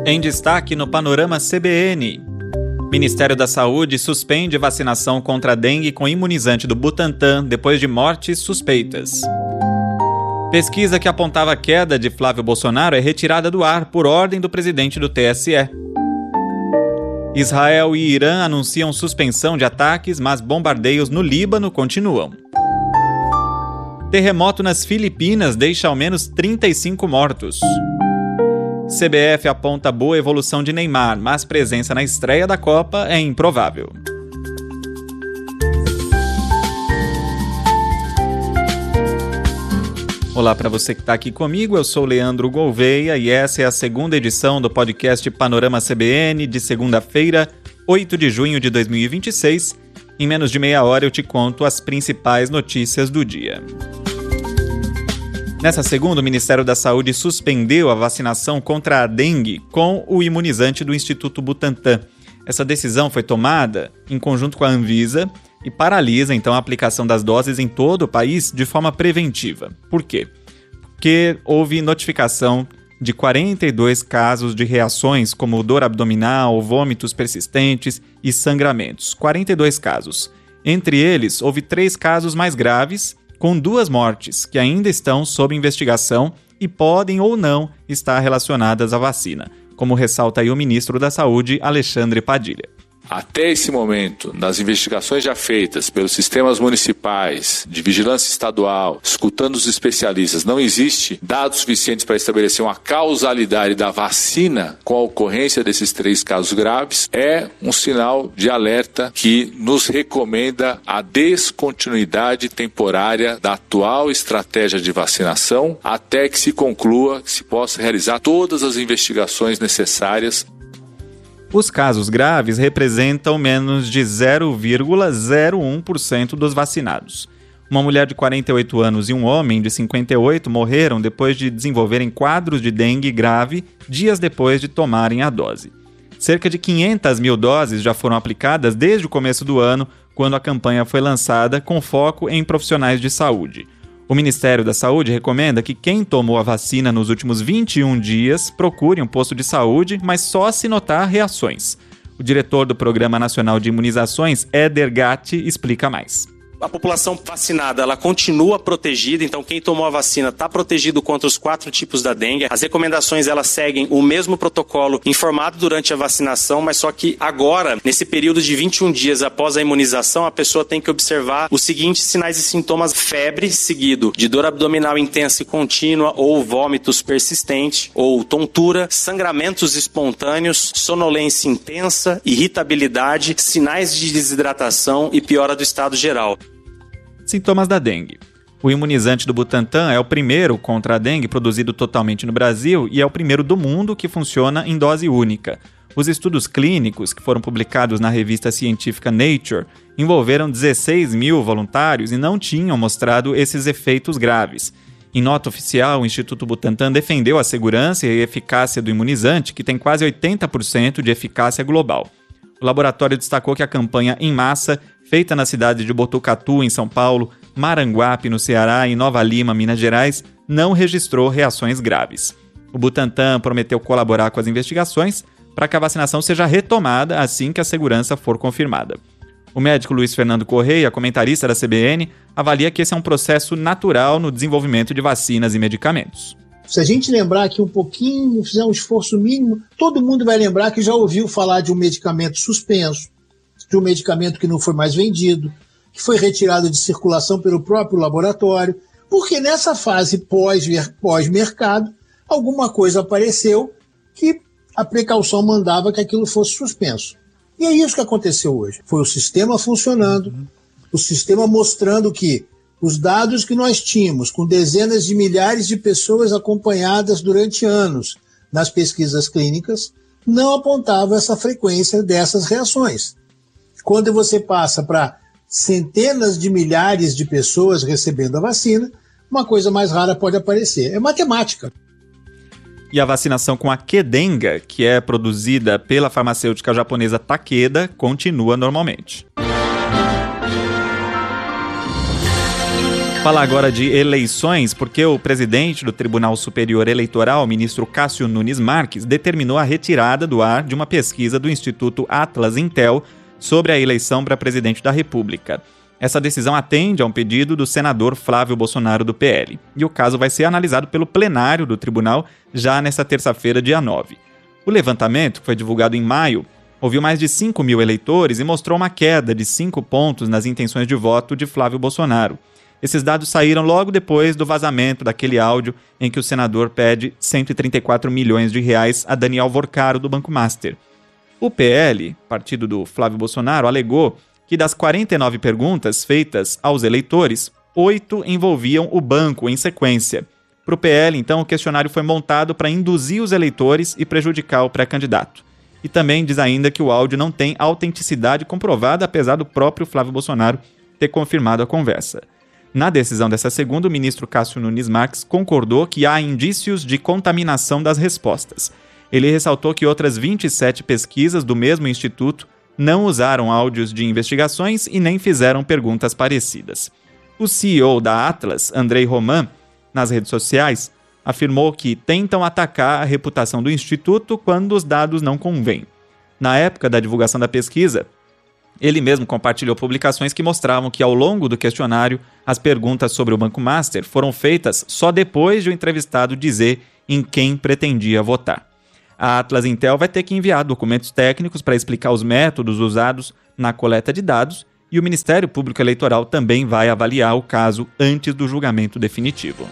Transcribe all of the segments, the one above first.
Em destaque no Panorama CBN, Ministério da Saúde suspende vacinação contra a dengue com imunizante do Butantan depois de mortes suspeitas. Pesquisa que apontava a queda de Flávio Bolsonaro é retirada do ar por ordem do presidente do TSE. Israel e Irã anunciam suspensão de ataques, mas bombardeios no Líbano continuam. Terremoto nas Filipinas deixa ao menos 35 mortos. CBF aponta boa evolução de Neymar, mas presença na estreia da Copa é improvável. Olá para você que está aqui comigo, eu sou Leandro Gouveia e essa é a segunda edição do podcast Panorama CBN de segunda-feira, 8 de junho de 2026. Em menos de meia hora eu te conto as principais notícias do dia. Nessa segunda, o Ministério da Saúde suspendeu a vacinação contra a dengue com o imunizante do Instituto Butantan. Essa decisão foi tomada em conjunto com a Anvisa e paralisa, então, a aplicação das doses em todo o país de forma preventiva. Por quê? Porque houve notificação de 42 casos de reações como dor abdominal, vômitos persistentes e sangramentos. 42 casos. Entre eles, houve 3 casos mais graves, com 2 mortes, que ainda estão sob investigação e podem ou não estar relacionadas à vacina, como ressalta aí o ministro da Saúde, Alexandre Padilha. Até esse momento, nas investigações já feitas pelos sistemas municipais, de vigilância estadual, escutando os especialistas, não existe dados suficientes para estabelecer uma causalidade da vacina com a ocorrência desses 3 casos graves. É um sinal de alerta que nos recomenda a descontinuidade temporária da atual estratégia de vacinação até que se conclua, que se possa realizar todas as investigações necessárias. Os casos graves representam menos de 0,01% dos vacinados. Uma mulher de 48 anos e um homem de 58 morreram depois de desenvolverem quadros de dengue grave dias depois de tomarem a dose. Cerca de 500 mil doses já foram aplicadas desde o começo do ano, quando a campanha foi lançada com foco em profissionais de saúde. O Ministério da Saúde recomenda que quem tomou a vacina nos últimos 21 dias procure um posto de saúde, mas só se notar reações. O diretor do Programa Nacional de Imunizações, Éder Gatti, explica mais. A população vacinada, ela continua protegida, então quem tomou a vacina está protegido contra os 4 tipos da dengue. As recomendações, elas seguem o mesmo protocolo informado durante a vacinação, mas só que agora, nesse período de 21 dias após a imunização, a pessoa tem que observar os seguintes sinais e sintomas: febre, seguido de dor abdominal intensa e contínua, ou vômitos persistentes, ou tontura, sangramentos espontâneos, sonolência intensa, irritabilidade, sinais de desidratação e piora do estado geral. Sintomas da dengue. O imunizante do Butantan é o primeiro contra a dengue produzido totalmente no Brasil e é o primeiro do mundo que funciona em dose única. Os estudos clínicos, que foram publicados na revista científica Nature, envolveram 16 mil voluntários e não tinham mostrado esses efeitos graves. Em nota oficial, o Instituto Butantan defendeu a segurança e a eficácia do imunizante, que tem quase 80% de eficácia global. O laboratório destacou que a campanha em massa, feita na cidade de Botucatu, em São Paulo, Maranguape, no Ceará e Nova Lima, Minas Gerais, não registrou reações graves. O Butantan prometeu colaborar com as investigações para que a vacinação seja retomada assim que a segurança for confirmada. O médico Luiz Fernando Correia, comentarista da CBN, avalia que esse é um processo natural no desenvolvimento de vacinas e medicamentos. Se a gente lembrar aqui um pouquinho, fizer um esforço mínimo, todo mundo vai lembrar que já ouviu falar de um medicamento suspenso, de um medicamento que não foi mais vendido, que foi retirado de circulação pelo próprio laboratório, porque nessa fase pós-mercado, alguma coisa apareceu que a precaução mandava que aquilo fosse suspenso. E é isso que aconteceu hoje. Foi o sistema funcionando, o sistema mostrando que os dados que nós tínhamos, com dezenas de milhares de pessoas acompanhadas durante anos nas pesquisas clínicas, não apontavam essa frequência dessas reações. Quando você passa para centenas de milhares de pessoas recebendo a vacina, uma coisa mais rara pode aparecer. É matemática. E a vacinação com a Qdenga, que é produzida pela farmacêutica japonesa Takeda, continua normalmente. Falar agora de eleições, porque o presidente do Tribunal Superior Eleitoral, o ministro Cássio Nunes Marques, determinou a retirada do ar de uma pesquisa do Instituto Atlas Intel sobre a eleição para presidente da República. Essa decisão atende a um pedido do senador Flávio Bolsonaro do PL. E o caso vai ser analisado pelo plenário do tribunal já nesta terça-feira, dia 9. O levantamento, que foi divulgado em maio, ouviu mais de 5 mil eleitores e mostrou uma queda de 5 pontos nas intenções de voto de Flávio Bolsonaro. Esses dados saíram logo depois do vazamento daquele áudio em que o senador pede 134 milhões de reais a Daniel Vorcaro, do Banco Master. O PL, partido do Flávio Bolsonaro, alegou que das 49 perguntas feitas aos eleitores, 8 envolviam o banco em sequência. Para o PL, então, o questionário foi montado para induzir os eleitores e prejudicar o pré-candidato. E também diz ainda que o áudio não tem autenticidade comprovada, apesar do próprio Flávio Bolsonaro ter confirmado a conversa. Na decisão dessa segunda, o ministro Cássio Nunes Marques concordou que há indícios de contaminação das respostas. Ele ressaltou que outras 27 pesquisas do mesmo instituto não usaram áudios de investigações e nem fizeram perguntas parecidas. O CEO da Atlas, Andrei Roman, nas redes sociais, afirmou que tentam atacar a reputação do instituto quando os dados não convêm. Na época da divulgação da pesquisa, ele mesmo compartilhou publicações que mostravam que, ao longo do questionário, as perguntas sobre o Banco Master foram feitas só depois de o entrevistado dizer em quem pretendia votar. A Atlas Intel vai ter que enviar documentos técnicos para explicar os métodos usados na coleta de dados e o Ministério Público Eleitoral também vai avaliar o caso antes do julgamento definitivo.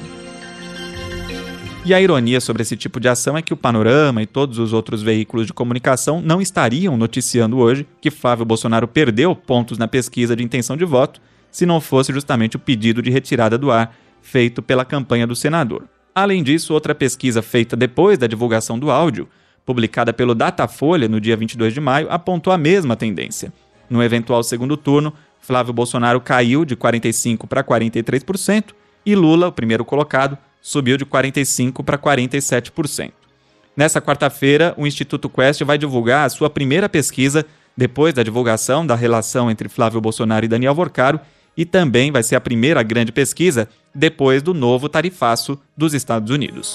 E a ironia sobre esse tipo de ação é que o Panorama e todos os outros veículos de comunicação não estariam noticiando hoje que Flávio Bolsonaro perdeu pontos na pesquisa de intenção de voto se não fosse justamente o pedido de retirada do ar feito pela campanha do senador. Além disso, outra pesquisa feita depois da divulgação do áudio, publicada pelo Datafolha no dia 22 de maio, apontou a mesma tendência. No eventual segundo turno, Flávio Bolsonaro caiu de 45% para 43% e Lula, o primeiro colocado, subiu de 45% para 47%. Nessa quarta-feira, o Instituto Quest vai divulgar a sua primeira pesquisa depois da divulgação da relação entre Flávio Bolsonaro e Daniel Vorcaro e também vai ser a primeira grande pesquisa depois do novo tarifaço dos Estados Unidos.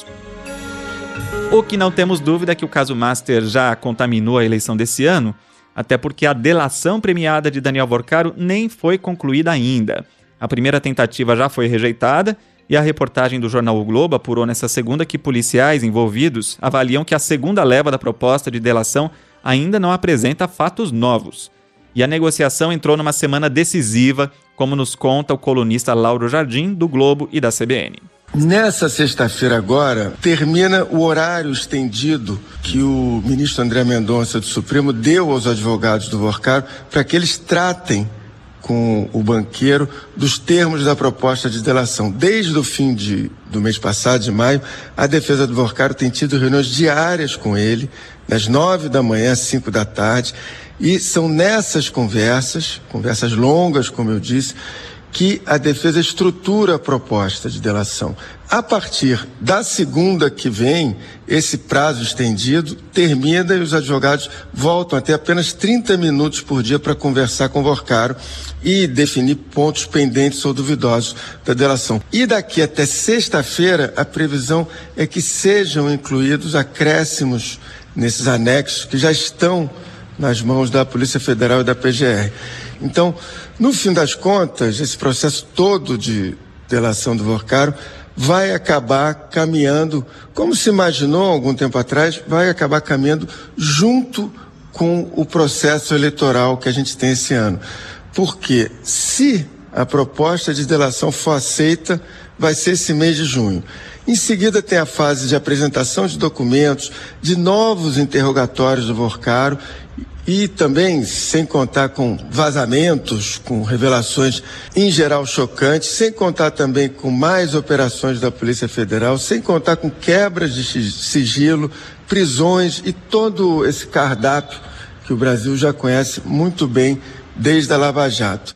O que não temos dúvida é que o caso Master já contaminou a eleição desse ano, até porque a delação premiada de Daniel Vorcaro nem foi concluída ainda. A primeira tentativa já foi rejeitada e a reportagem do jornal O Globo apurou nessa segunda que policiais envolvidos avaliam que a segunda leva da proposta de delação ainda não apresenta fatos novos. E a negociação entrou numa semana decisiva, como nos conta o colunista Lauro Jardim, do Globo e da CBN. Nessa sexta-feira agora, termina o horário estendido que o ministro André Mendonça do Supremo deu aos advogados do Vorcaro para que eles tratem com o banqueiro dos termos da proposta de delação. Desde o fim do mês passado, de maio, a defesa do Vorcaro tem tido reuniões diárias com ele, das 9 da manhã às 5 da tarde, e são nessas conversas longas, como eu disse, que a defesa estrutura a proposta de delação. A partir da segunda que vem, esse prazo estendido termina e os advogados voltam a ter apenas 30 minutos por dia para conversar com o Vorcaro e definir pontos pendentes ou duvidosos da delação. E daqui até sexta-feira, a previsão é que sejam incluídos acréscimos nesses anexos que já estão nas mãos da Polícia Federal e da PGR. Então, no fim das contas, esse processo todo de delação do Vorcaro vai acabar caminhando, como se imaginou algum tempo atrás, vai acabar caminhando junto com o processo eleitoral que a gente tem esse ano. Porque se a proposta de delação for aceita, vai ser esse mês de junho. Em seguida tem a fase de apresentação de documentos, de novos interrogatórios do Vorcaro, e também, sem contar com vazamentos, com revelações em geral chocantes, sem contar também com mais operações da Polícia Federal, sem contar com quebras de sigilo, prisões e todo esse cardápio que o Brasil já conhece muito bem desde a Lava Jato.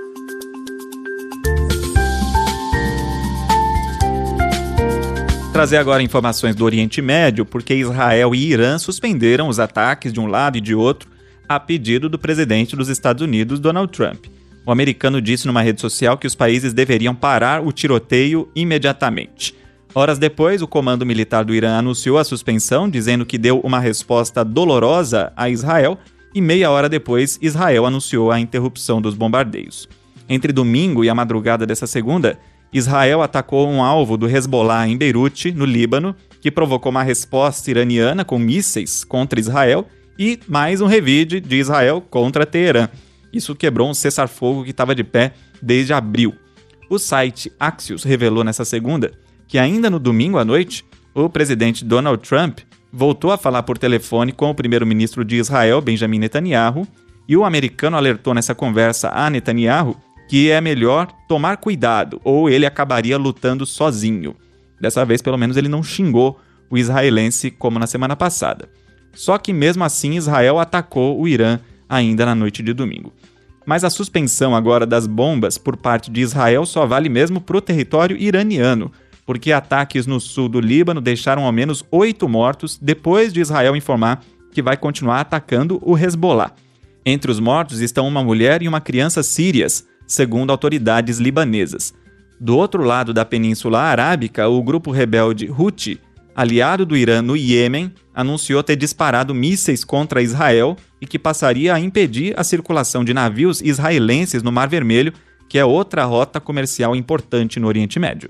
Trazer agora informações do Oriente Médio, porque Israel e Irã suspenderam os ataques de um lado e de outro a pedido do presidente dos Estados Unidos, Donald Trump. O americano disse numa rede social que os países deveriam parar o tiroteio imediatamente. Horas depois, o comando militar do Irã anunciou a suspensão, dizendo que deu uma resposta dolorosa a Israel, e meia hora depois, Israel anunciou a interrupção dos bombardeios. Entre domingo e a madrugada dessa segunda, Israel atacou um alvo do Hezbollah em Beirute, no Líbano, que provocou uma resposta iraniana com mísseis contra Israel e mais um revide de Israel contra Teherã. Isso quebrou um cessar-fogo que estava de pé desde abril. O site Axios revelou nessa segunda que ainda no domingo à noite, o presidente Donald Trump voltou a falar por telefone com o primeiro-ministro de Israel, Benjamin Netanyahu, e o americano alertou nessa conversa a Netanyahu que é melhor tomar cuidado ou ele acabaria lutando sozinho. Dessa vez, pelo menos, ele não xingou o israelense como na semana passada. Só que mesmo assim Israel atacou o Irã ainda na noite de domingo. Mas a suspensão agora das bombas por parte de Israel só vale mesmo para o território iraniano, porque ataques no sul do Líbano deixaram ao menos 8 mortos depois de Israel informar que vai continuar atacando o Hezbollah. Entre os mortos estão uma mulher e uma criança sírias, segundo autoridades libanesas. Do outro lado da Península Arábica, o grupo rebelde Houthi, aliado do Irã no Iêmen, anunciou ter disparado mísseis contra Israel e que passaria a impedir a circulação de navios israelenses no Mar Vermelho, que é outra rota comercial importante no Oriente Médio.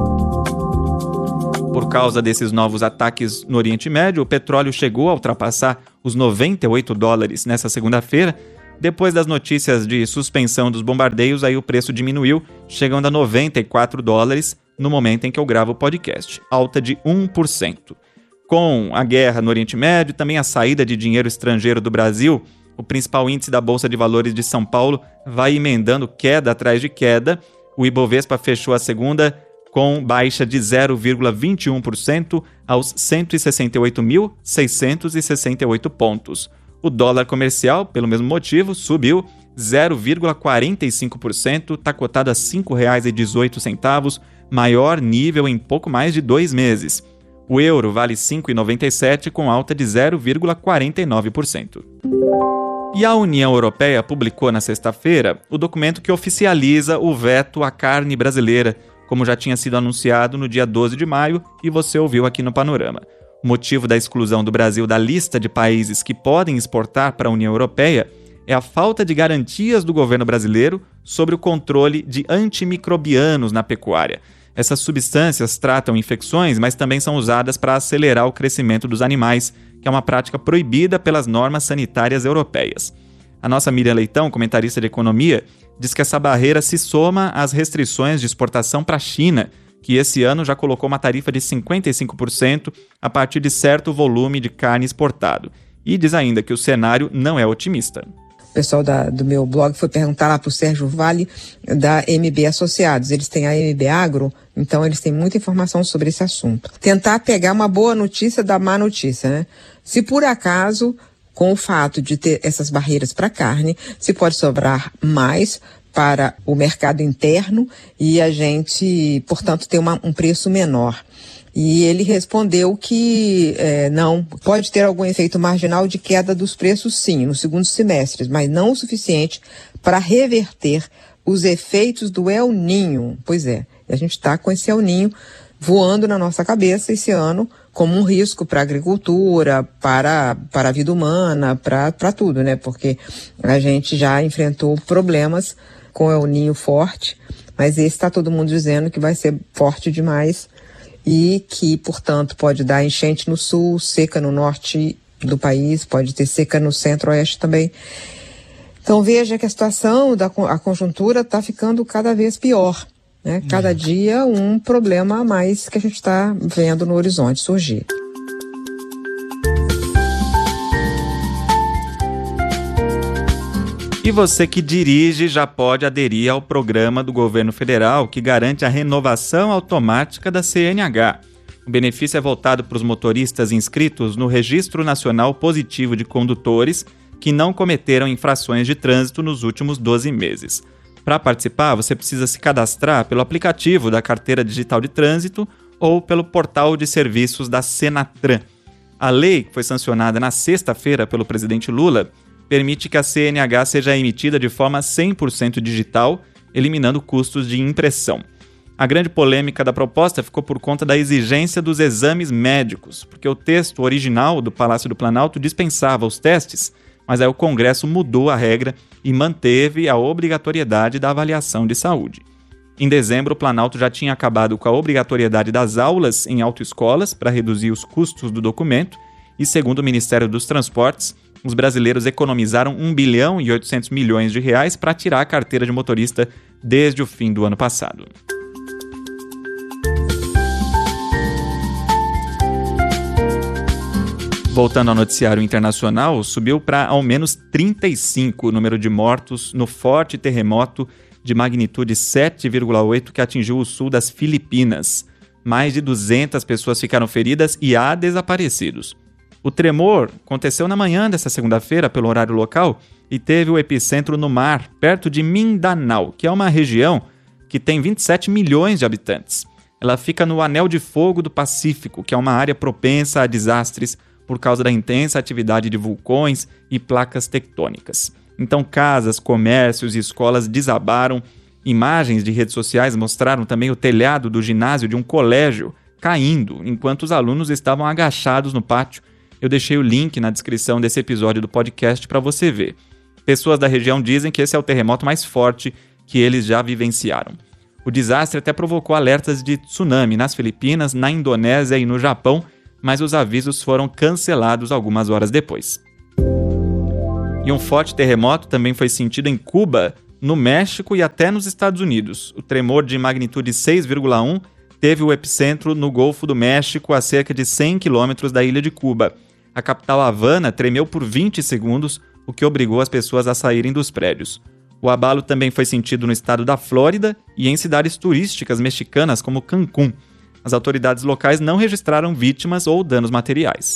Por causa desses novos ataques no Oriente Médio, o petróleo chegou a ultrapassar os $98 nessa segunda-feira. Depois das notícias de suspensão dos bombardeios, aí o preço diminuiu, chegando a $94 no momento em que eu gravo o podcast, alta de 1%. Com a guerra no Oriente Médio, também a saída de dinheiro estrangeiro do Brasil, o principal índice da Bolsa de Valores de São Paulo vai emendando queda atrás de queda. O Ibovespa fechou a segunda com baixa de 0,21% aos 168.668 pontos. O dólar comercial, pelo mesmo motivo, subiu 0,45%, está cotado a R$ 5,18, maior nível em pouco mais de 2 meses. O euro vale R$ 5,97, com alta de 0,49%. E a União Europeia publicou na sexta-feira o documento que oficializa o veto à carne brasileira, como já tinha sido anunciado no dia 12 de maio e você ouviu aqui no Panorama. O motivo da exclusão do Brasil da lista de países que podem exportar para a União Europeia é a falta de garantias do governo brasileiro sobre o controle de antimicrobianos na pecuária. Essas substâncias tratam infecções, mas também são usadas para acelerar o crescimento dos animais, que é uma prática proibida pelas normas sanitárias europeias. A nossa Miriam Leitão, comentarista de economia, diz que essa barreira se soma às restrições de exportação para a China, que esse ano já colocou uma tarifa de 55% a partir de certo volume de carne exportado. E diz ainda que o cenário não é otimista. O pessoal do meu blog foi perguntar lá para o Sérgio Vale da MB Associados. Eles têm a MB Agro, então eles têm muita informação sobre esse assunto. Tentar pegar uma boa notícia da má notícia, né? Se por acaso, com o fato de ter essas barreiras para carne, se pode sobrar mais para o mercado interno e a gente, portanto, ter um preço menor. E ele respondeu que não, pode ter algum efeito marginal de queda dos preços, sim, no segundo semestre, mas não o suficiente para reverter os efeitos do El Niño. Pois é, a gente está com esse El Niño voando na nossa cabeça esse ano como um risco para a agricultura, para a vida humana, para tudo, né? Porque a gente já enfrentou problemas com El Niño forte, mas esse está todo mundo dizendo que vai ser forte demais e que, portanto, pode dar enchente no sul, seca no norte do país, pode ter seca no centro-oeste também. Então veja que a situação a conjuntura está ficando cada vez pior, né? Cada dia um problema a mais que a gente está vendo no horizonte surgir. E você que dirige já pode aderir ao programa do governo federal que garante a renovação automática da CNH. O benefício é voltado para os motoristas inscritos no Registro Nacional Positivo de Condutores que não cometeram infrações de trânsito nos últimos 12 meses. Para participar, você precisa se cadastrar pelo aplicativo da Carteira Digital de Trânsito ou pelo portal de serviços da Senatran. A lei, que foi sancionada na sexta-feira pelo presidente Lula, permite que a CNH seja emitida de forma 100% digital, eliminando custos de impressão. A grande polêmica da proposta ficou por conta da exigência dos exames médicos, porque o texto original do Palácio do Planalto dispensava os testes, mas aí o Congresso mudou a regra e manteve a obrigatoriedade da avaliação de saúde. Em dezembro, o Planalto já tinha acabado com a obrigatoriedade das aulas em autoescolas para reduzir os custos do documento e, segundo o Ministério dos Transportes, os brasileiros economizaram 1 bilhão e 800 milhões de reais para tirar a carteira de motorista desde o fim do ano passado. Voltando ao noticiário internacional, subiu para ao menos 35 o número de mortos no forte terremoto de magnitude 7,8 que atingiu o sul das Filipinas. Mais de 200 pessoas ficaram feridas e há desaparecidos. O tremor aconteceu na manhã desta segunda-feira pelo horário local e teve o epicentro no mar, perto de Mindanao, que é uma região que tem 27 milhões de habitantes. Ela fica no Anel de Fogo do Pacífico, que é uma área propensa a desastres por causa da intensa atividade de vulcões e placas tectônicas. Então, casas, comércios e escolas desabaram. Imagens de redes sociais mostraram também o telhado do ginásio de um colégio caindo, enquanto os alunos estavam agachados no pátio. Eu deixei o link na descrição desse episódio do podcast para você ver. Pessoas da região dizem que esse é o terremoto mais forte que eles já vivenciaram. O desastre até provocou alertas de tsunami nas Filipinas, na Indonésia e no Japão, mas os avisos foram cancelados algumas horas depois. E um forte terremoto também foi sentido em Cuba, no México e até nos Estados Unidos. O tremor de magnitude 6,1 teve o epicentro no Golfo do México, a cerca de 100 quilômetros da ilha de Cuba. A capital Havana tremeu por 20 segundos, o que obrigou as pessoas a saírem dos prédios. O abalo também foi sentido no estado da Flórida e em cidades turísticas mexicanas como Cancún. As autoridades locais não registraram vítimas ou danos materiais.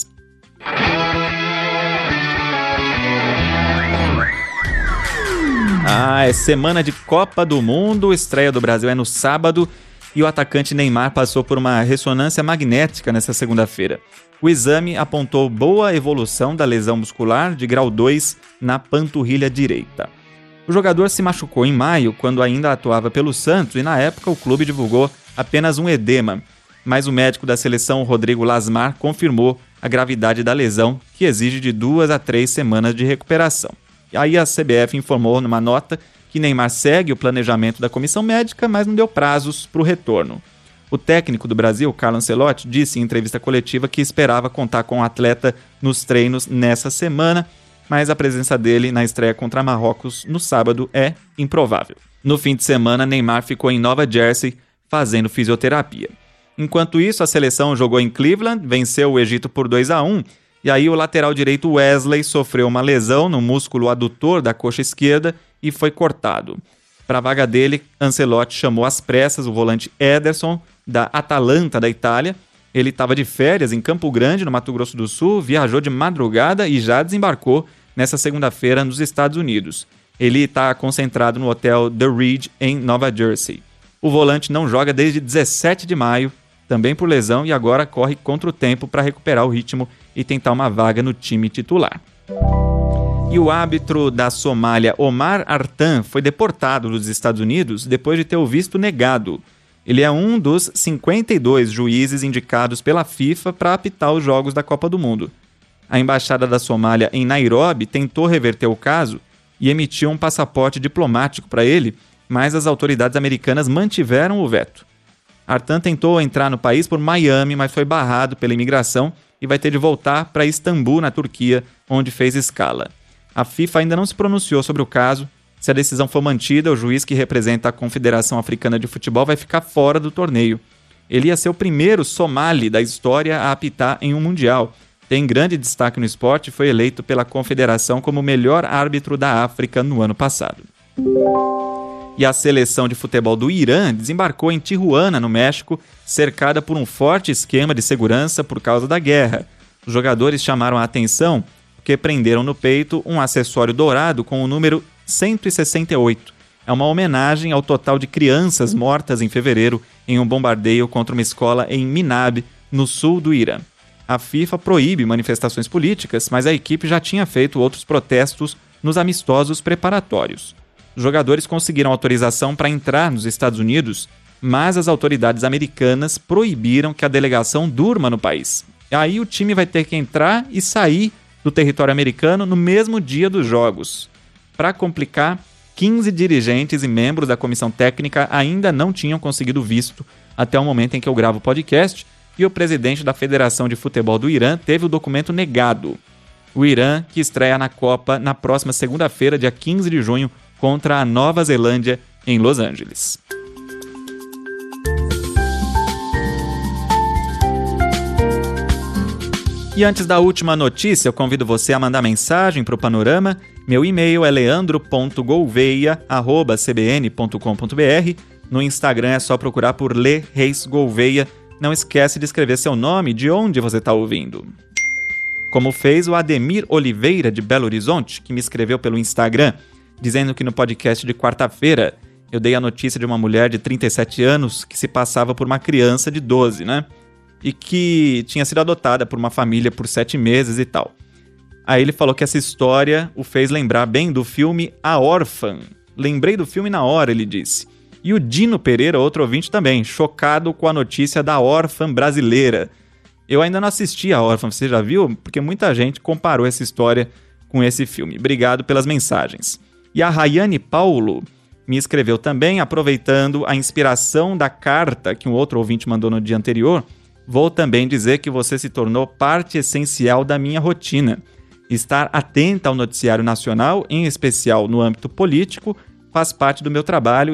É semana de Copa do Mundo, a estreia do Brasil é no sábado e o atacante Neymar passou por uma ressonância magnética nesta segunda-feira. O exame apontou boa evolução da lesão muscular de grau 2 na panturrilha direita. O jogador se machucou em maio, quando ainda atuava pelo Santos, e na época o clube divulgou apenas um edema. Mas o médico da seleção, Rodrigo Lasmar, confirmou a gravidade da lesão, que exige de 2 a 3 semanas de recuperação. E aí a CBF informou numa nota que Neymar segue o planejamento da comissão médica, mas não deu prazos para o retorno. O técnico do Brasil, Carlo Ancelotti, disse em entrevista coletiva que esperava contar com o atleta nos treinos nessa semana, mas a presença dele na estreia contra Marrocos no sábado é improvável. No fim de semana, Neymar ficou em Nova Jersey fazendo fisioterapia. Enquanto isso, a seleção jogou em Cleveland, venceu o Egito por 2-1, e aí o lateral direito Wesley sofreu uma lesão no músculo adutor da coxa esquerda e foi cortado. Para a vaga dele, Ancelotti chamou às pressas o volante Ederson, da Atalanta da Itália. Ele estava de férias em Campo Grande, no Mato Grosso do Sul, viajou de madrugada e já desembarcou nessa segunda-feira nos Estados Unidos. Ele está concentrado no hotel The Ridge, em Nova Jersey. O volante não joga desde 17 de maio, também por lesão, e agora corre contra o tempo para recuperar o ritmo e tentar uma vaga no time titular. E o árbitro da Somália, Omar Artan, foi deportado dos Estados Unidos depois de ter o visto negado. Ele é um dos 52 juízes indicados pela FIFA para apitar os jogos da Copa do Mundo. A embaixada da Somália em Nairobi tentou reverter o caso e emitiu um passaporte diplomático para ele, mas as autoridades americanas mantiveram o veto. Artan tentou entrar no país por Miami, mas foi barrado pela imigração e vai ter de voltar para Istambul, na Turquia, onde fez escala. A FIFA ainda não se pronunciou sobre o caso. Se a decisão for mantida, o juiz que representa a Confederação Africana de Futebol vai ficar fora do torneio. Ele ia ser o primeiro somali da história a apitar em um mundial. Tem grande destaque no esporte e foi eleito pela Confederação como o melhor árbitro da África no ano passado. E a seleção de futebol do Irã desembarcou em Tijuana, no México, cercada por um forte esquema de segurança por causa da guerra. Os jogadores chamaram a atenção porque prenderam no peito um acessório dourado com o número 168. É uma homenagem ao total de crianças mortas em fevereiro em um bombardeio contra uma escola em Minab, no sul do Irã. A FIFA proíbe manifestações políticas, mas a equipe já tinha feito outros protestos nos amistosos preparatórios. Os jogadores conseguiram autorização para entrar nos Estados Unidos, mas as autoridades americanas proibiram que a delegação durma no país. Aí o time vai ter que entrar e sair do território americano no mesmo dia dos jogos. Para complicar, 15 dirigentes e membros da comissão técnica ainda não tinham conseguido visto até o momento em que eu gravo o podcast, e o presidente da Federação de Futebol do Irã teve o documento negado. O Irã, que estreia na Copa na próxima segunda-feira, dia 15 de junho, contra a Nova Zelândia, em Los Angeles. E antes da última notícia, eu convido você a mandar mensagem para o Panorama. Meu e-mail é leandro.gouveia@cbn.com.br. No Instagram é só procurar por Lê Reis Gouveia. Não esquece de escrever seu nome e de onde você está ouvindo. Como fez o Ademir Oliveira, de Belo Horizonte, que me escreveu pelo Instagram, dizendo que no podcast de quarta-feira eu dei a notícia de uma mulher de 37 anos que se passava por uma criança de 12, né? E que tinha sido adotada por uma família por 7 meses e tal. Aí ele falou que essa história o fez lembrar bem do filme A Órfã. Lembrei do filme na hora, ele disse. E o Dino Pereira, outro ouvinte também, chocado com a notícia da órfã brasileira. Eu ainda não assisti a Órfã, você já viu? Porque muita gente comparou essa história com esse filme. Obrigado pelas mensagens. E a Rayane Paulo me escreveu também, aproveitando a inspiração da carta que um outro ouvinte mandou no dia anterior. Vou também dizer que você se tornou parte essencial da minha rotina. Estar atenta ao noticiário nacional, em especial no âmbito político, faz parte do meu trabalho